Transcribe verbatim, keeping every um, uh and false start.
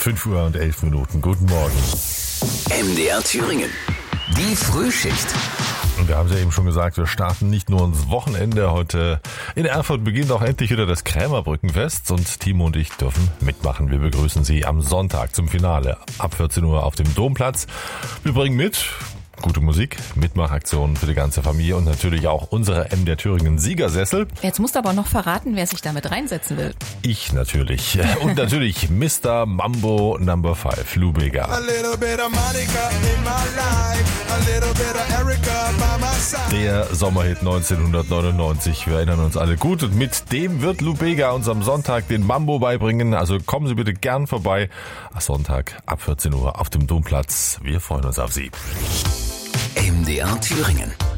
fünf Uhr und elf Minuten. Guten Morgen. M D R Thüringen. Die Frühschicht. Und wir haben es ja eben schon gesagt, wir starten nicht nur ins Wochenende. Heute in Erfurt beginnt auch endlich wieder das Krämerbrückenfest und Timo und ich dürfen mitmachen. Wir begrüßen Sie am Sonntag zum Finale ab vierzehn Uhr auf dem Domplatz. Wir bringen mit gute Musik, Mitmachaktionen für die ganze Familie und natürlich auch unsere M D R Thüringen Siegersessel. Jetzt musst du aber noch verraten, wer sich damit reinsetzen will. Ich natürlich. Und natürlich Mister Mambo Number Five, Lou Bega. Der Sommerhit neunzehnhundertneunundneunzig. Wir erinnern uns alle gut. Und mit dem wird Lou Bega uns am Sonntag den Mambo beibringen. Also kommen Sie bitte gern vorbei. Am Sonntag ab vierzehn Uhr auf dem Domplatz. Wir freuen uns auf Sie. M D R Thüringen.